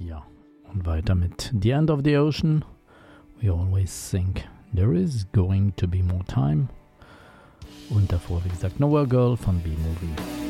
Ja, und weiter mit The End of the Ocean. We always think there is going to be more time. Und davor, wie gesagt, Nowhere Girl von B-Movie.